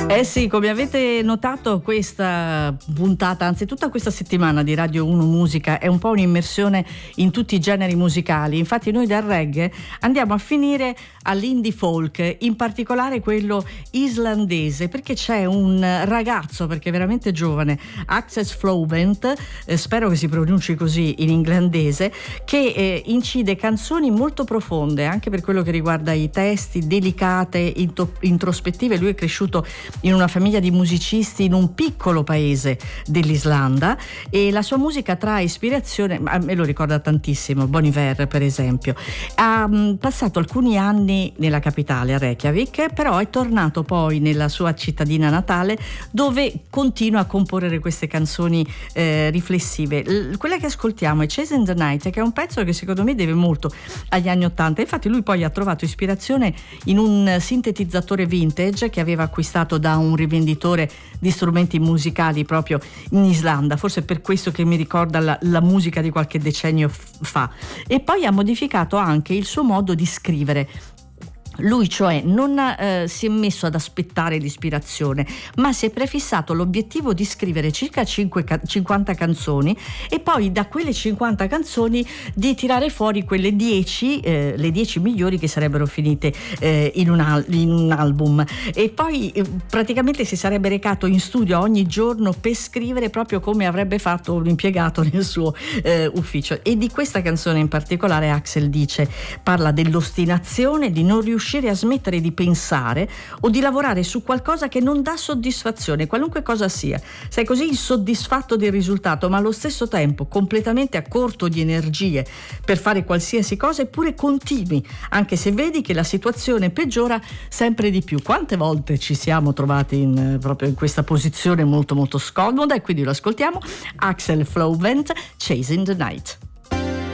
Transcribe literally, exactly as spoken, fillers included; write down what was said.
Eh sì, come avete notato, questa puntata, anzi tutta questa settimana di Radio uno Musica è un po' un'immersione in tutti i generi musicali. Infatti noi dal reggae andiamo a finire all'indie folk, in particolare quello islandese, perché c'è un ragazzo, perché è veramente giovane, Axel Flovent, eh, spero che si pronunci così in inglese, che eh, incide canzoni molto profonde anche per quello che riguarda i testi, delicate, into- introspettive. Lui è cresciuto in una famiglia di musicisti in un piccolo paese dell'Islanda e la sua musica trae ispirazione, a me lo ricorda tantissimo, Bon Iver per esempio. Ha mh, passato alcuni anni nella capitale, a Reykjavik, però è tornato poi nella sua cittadina natale, dove continua a comporre queste canzoni eh, riflessive. L- quella che ascoltiamo è Chasing the Night, che è un pezzo che secondo me deve molto agli anni ottanta. Infatti lui poi ha trovato ispirazione in un sintetizzatore vintage che aveva acquistato da un rivenditore di strumenti musicali proprio in Islanda, forse per questo che mi ricorda la, la musica di qualche decennio f- fa, e poi ha modificato anche il suo modo di scrivere. Lui cioè non eh, si è messo ad aspettare l'ispirazione, ma si è prefissato l'obiettivo di scrivere circa cinquanta canzoni e poi da quelle cinquanta canzoni di tirare fuori quelle dieci, eh, le dieci migliori che sarebbero finite eh, in, un al- in un album. E poi eh, praticamente si sarebbe recato in studio ogni giorno per scrivere, proprio come avrebbe fatto un impiegato nel suo eh, ufficio. E di questa canzone in particolare Axel dice, parla dell'ostinazione, di non riuscire a smettere di pensare o di lavorare su qualcosa che non dà soddisfazione, qualunque cosa sia. Sei così insoddisfatto del risultato, ma allo stesso tempo completamente a corto di energie per fare qualsiasi cosa, eppure continui, anche se vedi che la situazione peggiora sempre di più. Quante volte ci siamo trovati in, proprio in questa posizione molto molto scomoda, e quindi lo ascoltiamo. Axel Flovent, Chasing the Night.